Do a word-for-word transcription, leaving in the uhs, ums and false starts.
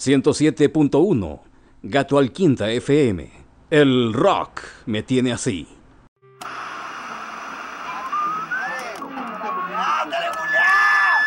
ciento siete punto uno, Gato Alquinta F M. El rock me tiene así.